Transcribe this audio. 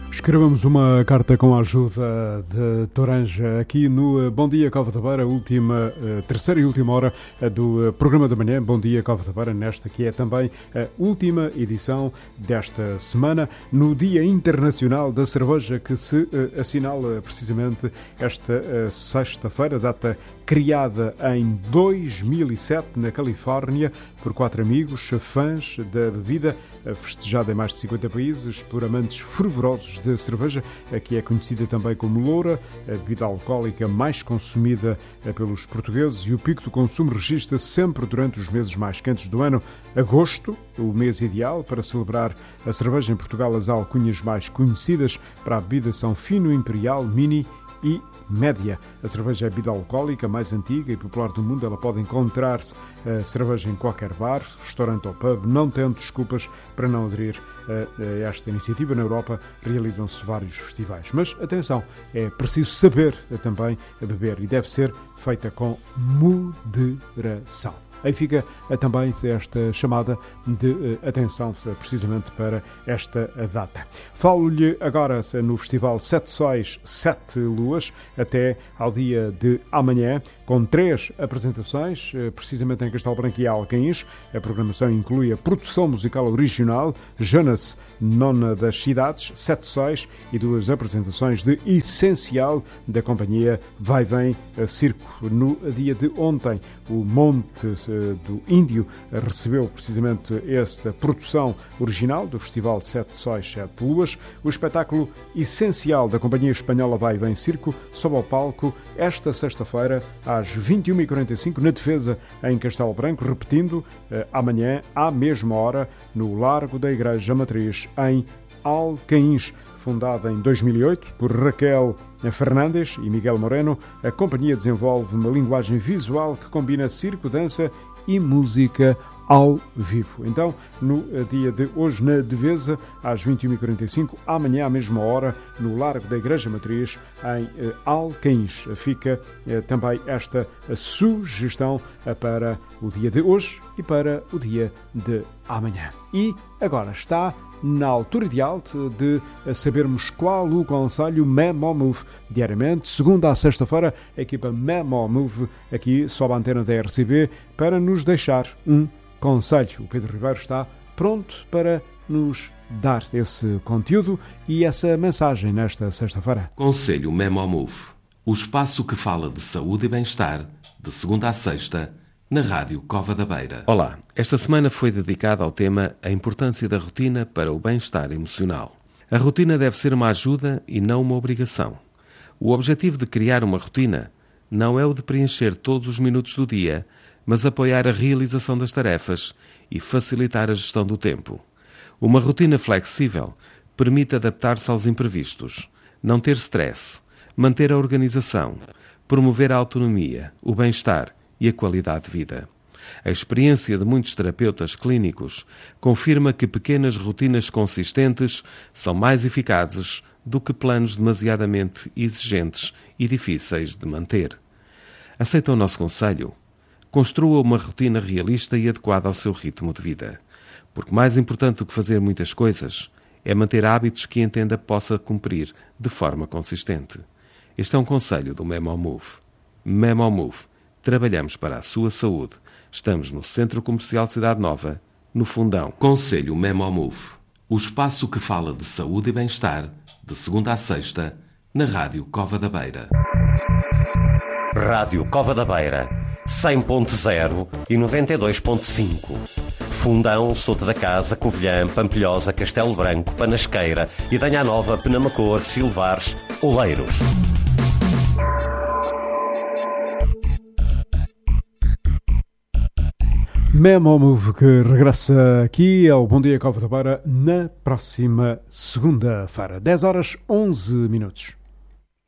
Escrevemos uma carta com a ajuda de Toranja aqui no Bom Dia Cova da Beira, terceira e última hora do programa da manhã. Bom Dia Cova da Beira, nesta que é também a última edição desta semana, no Dia Internacional da Cerveja, que se assinala precisamente esta sexta-feira, data criada em 2007 na Califórnia por 4 amigos, fãs da bebida, festejada em mais de 50 países por amantes fervorosos de cerveja, que é conhecida também como loura, a bebida alcoólica mais consumida pelos portugueses, e o pico do consumo registra-se sempre durante os meses mais quentes do ano. Agosto, o mês ideal para celebrar a cerveja em Portugal. As alcunhas mais conhecidas para a bebida são Fino, Imperial, Mini e Média. A cerveja é a bebida alcoólica mais antiga e popular do mundo. Ela pode encontrar-se a cerveja em qualquer bar, restaurante ou pub, não tendo desculpas para não aderir a esta iniciativa. Na Europa realizam-se vários festivais. Mas atenção, é preciso saber também beber e deve ser feita com moderação. Aí fica também esta chamada de atenção precisamente para esta data. Falo-lhe agora no Festival 7 Sóis, 7 Luas, até ao dia de amanhã, com 3 apresentações, precisamente em Castelo Branco e Alcaíns. A programação inclui a produção musical original, Jonas, Nona das Cidades, 7 Sóis e 2 apresentações de Essencial da companhia Vai-Vem Circo. No dia de ontem, o Monte do Índio recebeu precisamente esta produção original do Festival 7 Sóis, 7 Luas. O espetáculo Essencial da companhia espanhola Vai-Vem Circo sobe ao palco esta sexta-feira às 21h45 na Defesa, em Castelo Branco, repetindo amanhã à mesma hora no Largo da Igreja Matriz em Alcaíns. Fundada em 2008 por Raquel Fernandes e Miguel Moreno, a companhia desenvolve uma linguagem visual que combina circo, dança e música ao vivo. Então, no dia de hoje, na Devesa, às 21h45, amanhã à mesma hora, no Largo da Igreja Matriz, em Alcaíns. Fica também esta sugestão para o dia de hoje e para o dia de amanhã. E agora está na altura ideal de sabermos qual o conselho Memo Move. Diariamente, segunda a sexta-feira, a equipa Memo Move aqui sob a antena da RCB para nos deixar um conselho. O Pedro Ribeiro está pronto para nos dar esse conteúdo e essa mensagem nesta sexta-feira. Conselho Memo Move, o espaço que fala de saúde e bem-estar, de segunda a sexta, na Rádio Cova da Beira. Olá, esta semana foi dedicada ao tema A importância da rotina para o bem-estar emocional. A rotina deve ser uma ajuda e não uma obrigação. O objetivo de criar uma rotina não é o de preencher todos os minutos do dia, mas apoiar a realização das tarefas e facilitar a gestão do tempo. Uma rotina flexível permite adaptar-se aos imprevistos, não ter stress, manter a organização, promover a autonomia, o bem-estar e a qualidade de vida. A experiência de muitos terapeutas clínicos confirma que pequenas rotinas consistentes são mais eficazes do que planos demasiadamente exigentes e difíceis de manter. Aceita o nosso conselho? Construa uma rotina realista e adequada ao seu ritmo de vida. Porque mais importante do que fazer muitas coisas é manter hábitos que entenda possa cumprir de forma consistente. Este é um conselho do Memo Move. Memo Move. Trabalhamos para a sua saúde. Estamos no Centro Comercial Cidade Nova, no Fundão. Conselho Memo Move, o espaço que fala de saúde e bem-estar, de segunda a sexta, na Rádio Cova da Beira. Rádio Cova da Beira, 100.0 e 92.5. Fundão, Souto da Casa, Covilhã, Pampilhosa, Castelo Branco, Panasqueira, Idanha Nova, Penamacor, Silvares, Oleiros. Memo Move, que regressa aqui ao Bom Dia Cova da Beira na próxima segunda-feira, 10h11.